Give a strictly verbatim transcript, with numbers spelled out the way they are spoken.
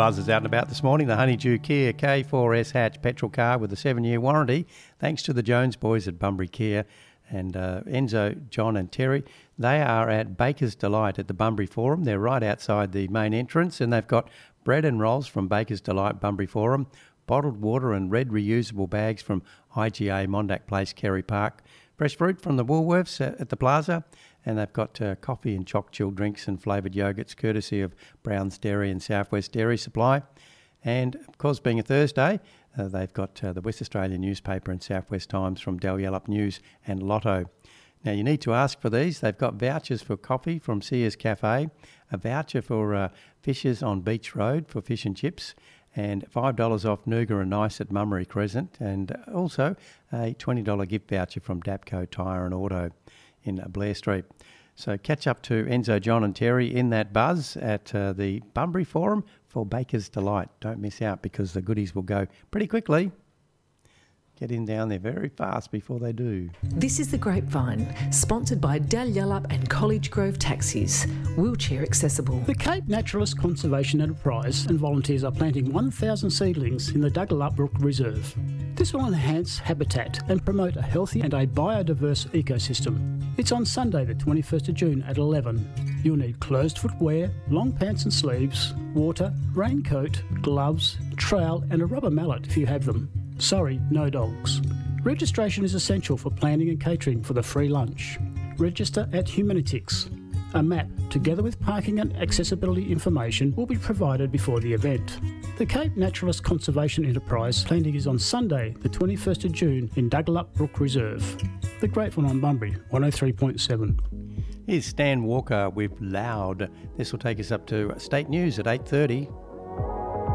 buzz is out and about this morning. The Honeydew Kia K four S hatch petrol car with a seven-year warranty, thanks to the Jones boys at Bunbury Kia. And uh, Enzo, John and Terry, they are at Baker's Delight at the Bunbury Forum. They're right outside the main entrance, and they've got bread and rolls from Baker's Delight Bunbury Forum, bottled water and red reusable bags from I G A Mondack Place, Kerry Park, fresh fruit from the Woolworths at the Plaza, and they've got uh, coffee and choc chill drinks and flavoured yogurts courtesy of Brown's Dairy and Southwest Dairy Supply. And of course, being a Thursday, uh, they've got uh, the West Australian newspaper and Southwest Times from Dalyellup News and Lotto. Now, you need to ask for these. They've got vouchers for coffee from Sears Cafe, a voucher for uh, Fishers on Beach Road for fish and chips, and five dollars off Nougat and Ice at Mummery Crescent, and also a twenty dollars gift voucher from Dapco Tyre and Auto in Blair Street. So catch up to Enzo, John and Terry in that buzz at uh, the Bunbury Forum for Baker's Delight. Don't miss out, because the goodies will go pretty quickly. Get in down there very fast before they do. This is The Grapevine, sponsored by Dalyellup and College Grove Taxis, wheelchair accessible. The Cape Naturalist Conservation Enterprise and volunteers are planting one thousand seedlings in the Dalyellup Brook Reserve. This will enhance habitat and promote a healthy and a biodiverse ecosystem. It's on Sunday the twenty-first of June at eleven. You'll need closed footwear, long pants and sleeves, water, raincoat, gloves, trowel and a rubber mallet if you have them. Sorry, no dogs. Registration is essential for planning and catering for the free lunch. Register at Humanitix. A map, together with parking and accessibility information, will be provided before the event. The Cape Naturalist Conservation Enterprise planting is on Sunday, the twenty-first of June in Dalyellup Brook Reserve. The Grateful on Bunbury, one oh three point seven. Here's Stan Walker with Loud. This will take us up to State News at eight thirty.